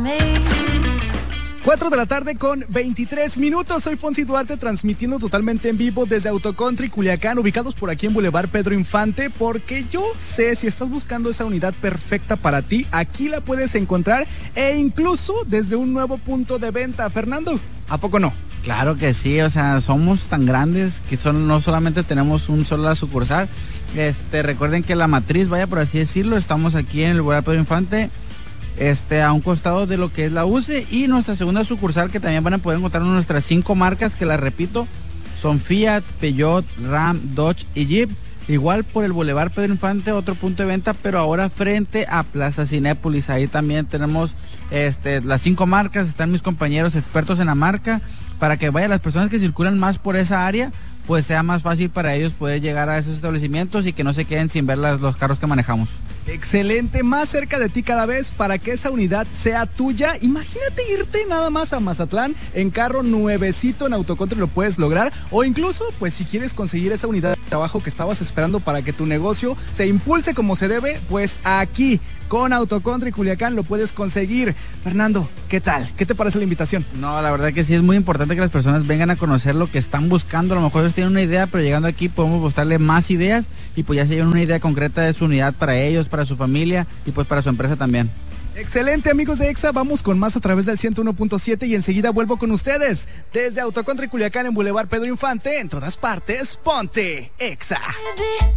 4 de la tarde con 23 minutos. Soy Fonsi Duarte, transmitiendo totalmente en vivo desde Autocountry Culiacán, ubicados por aquí en Boulevard Pedro Infante, porque yo sé, si estás buscando esa unidad perfecta para ti, aquí la puedes encontrar, e incluso desde un nuevo punto de venta. Fernando, ¿a poco no? Claro que sí, o sea, somos tan grandes que no solamente tenemos un solo sucursal. Recuerden que la matriz, vaya por así decirlo, estamos aquí en el Boulevard Pedro Infante, a un costado de lo que es la UCE, y nuestra segunda sucursal, que también van a poder encontrar nuestras 5 marcas, que las repito, son Fiat, Peugeot, Ram, Dodge y Jeep. Igual por el Boulevard Pedro Infante, otro punto de venta, pero ahora frente a Plaza Cinépolis. Ahí también tenemos las 5 marcas. Están mis compañeros expertos en la marca, para que vayan las personas que circulan más por esa área, pues sea más fácil para ellos poder llegar a esos establecimientos y que no se queden sin ver los carros que manejamos. Excelente, más cerca de ti cada vez para que esa unidad sea tuya. Imagínate irte nada más a Mazatlán en carro nuevecito, en Autocountry lo puedes lograr, o incluso, pues si quieres conseguir esa unidad de trabajo que estabas esperando para que tu negocio se impulse como se debe, pues aquí con Autocountry Culiacán lo puedes conseguir. Fernando, ¿qué tal? ¿Qué te parece la invitación? No, la verdad que sí, es muy importante que las personas vengan a conocer lo que están buscando. A lo mejor ellos tienen una idea, pero llegando aquí podemos mostrarle más ideas, y pues ya se llevan una idea concreta de su unidad para ellos, para su familia y pues para su empresa también. Excelente, amigos de EXA, vamos con más a través del 101.7 y enseguida vuelvo con ustedes desde Autocountry Culiacán en Boulevard Pedro Infante, en todas partes, ponte EXA.